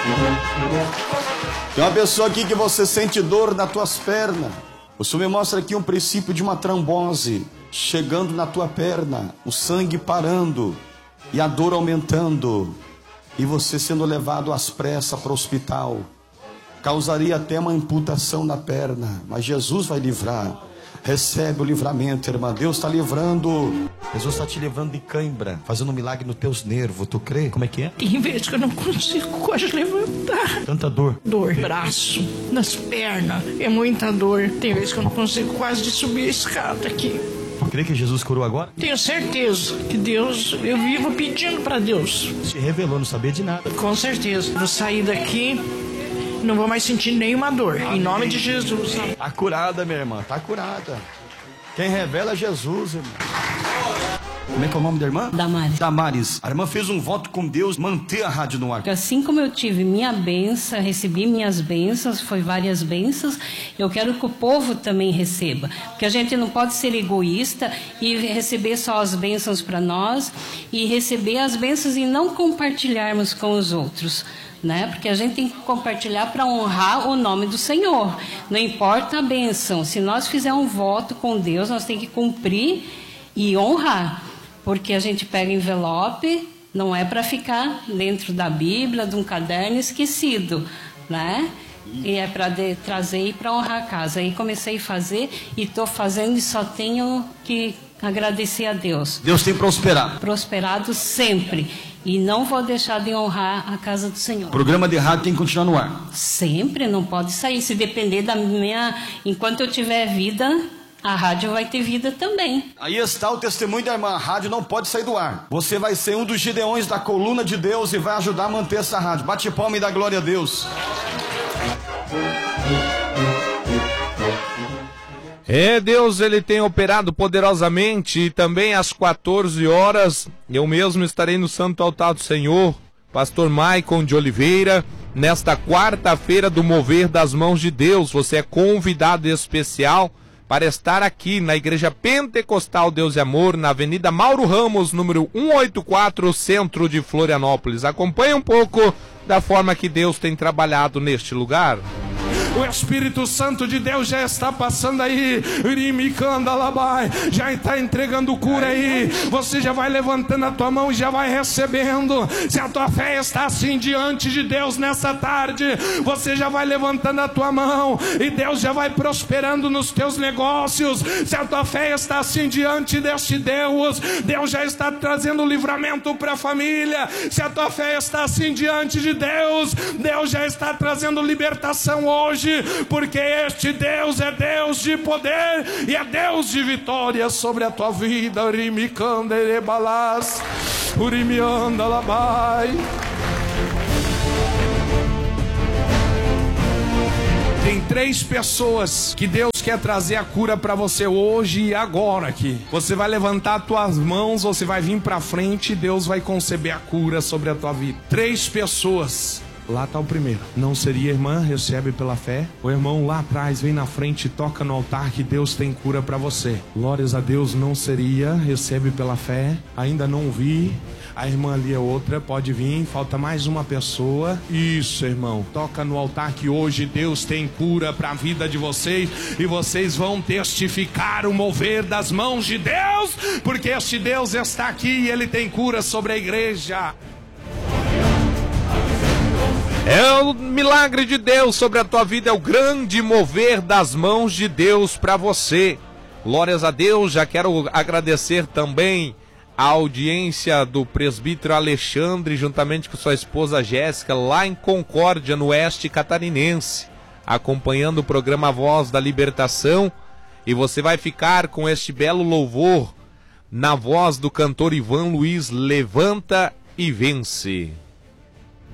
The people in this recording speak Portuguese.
Tem uma pessoa aqui que você sente dor nas tuas pernas. O Senhor me mostra aqui um princípio de uma trombose chegando na tua perna, o sangue parando e a dor aumentando, e você sendo levado às pressas para o hospital. Causaria até uma amputação na perna, mas Jesus vai livrar. Recebe o livramento, irmã. Deus está livrando. Jesus está te livrando de cãibra, fazendo um milagre nos teus nervos. Tu crê? Como é que é? Tem vezes que eu não consigo quase levantar. Tanta dor. Dor, braço, nas pernas. É muita dor. Tem vezes que eu não consigo quase de subir a escada aqui. Tu crê que Jesus curou agora? Tenho certeza que Deus, eu vivo pedindo para Deus. Se revelou, não sabia de nada. Com certeza. Vou sair daqui, não vou mais sentir nenhuma dor. Em nome de Jesus. Tá curada, minha irmã. Tá curada. Quem revela é Jesus, irmão. Como é que é o nome da irmã? Damares. Damares. A irmã fez um voto com Deus, manter a rádio no ar. Assim como eu tive minha bênção, recebi minhas bênçãos, foi várias bênçãos, eu quero que o povo também receba. Porque a gente não pode ser egoísta e receber só as bênçãos para nós e receber as bênçãos e não compartilharmos com os outros. Né? Porque a gente tem que compartilhar para honrar o nome do Senhor. Não importa a bênção. Se nós fizermos um voto com Deus, nós temos que cumprir e honrar. Porque a gente pega envelope, não é para ficar dentro da Bíblia, de um caderno esquecido, né? E é para trazer e para honrar a casa. Aí comecei a fazer e estou fazendo e só tenho que agradecer a Deus. Deus tem prosperado. Prosperado sempre. E não vou deixar de honrar a casa do Senhor. O programa de rádio tem que continuar no ar. Sempre, não pode sair. Se depender da minha... Enquanto eu tiver vida, a rádio vai ter vida também. Aí está o testemunho da irmã. A rádio não pode sair do ar. Você vai ser um dos Gideões da coluna de Deus e vai ajudar a manter essa rádio. Bate palma e dá glória a Deus. Deus, ele tem operado poderosamente. E também às 14 horas, eu mesmo estarei no Santo Altar do Senhor, pastor Maicon de Oliveira, nesta quarta-feira do Mover das Mãos de Deus. Você é convidado especial para estar aqui na Igreja Pentecostal Deus e Amor, na Avenida Mauro Ramos, número 184, centro de Florianópolis. Acompanhe um pouco da forma que Deus tem trabalhado neste lugar. O Espírito Santo de Deus já está passando aí, já está entregando cura aí. Você já vai levantando a tua mão e já vai recebendo. Se a tua fé está assim diante de Deus nessa tarde, você já vai levantando a tua mão e Deus já vai prosperando nos teus negócios. Se a tua fé está assim diante deste Deus, Deus já está trazendo livramento para a família. Se a tua fé está assim diante de Deus, Deus já está trazendo libertação hoje. Porque este Deus é Deus de poder e é Deus de vitória sobre a tua vida. Tem 3 pessoas que Deus quer trazer a cura para você hoje e agora aqui. Você vai levantar as tuas mãos, você vai vir para frente e Deus vai conceber a cura sobre a tua vida. 3 pessoas. Lá está o primeiro. Não seria, irmã? Recebe pela fé. O irmão lá atrás vem na frente e toca no altar que Deus tem cura para você. Glórias a Deus. Não seria? Recebe pela fé. Ainda não vi. A irmã ali é outra. Pode vir. Falta mais uma pessoa. Isso, irmão. Toca no altar que hoje Deus tem cura para a vida de vocês. E vocês vão testificar o mover das mãos de Deus. Porque este Deus está aqui e Ele tem cura sobre a igreja. É o milagre de Deus sobre a tua vida, é o grande mover das mãos de Deus para você. Glórias a Deus. Já quero agradecer também a audiência do presbítero Alexandre, juntamente com sua esposa Jéssica, lá em Concórdia, no oeste catarinense, acompanhando o programa Voz da Libertação. E você vai ficar com este belo louvor na voz do cantor Ivan Luiz, Levanta e Vence.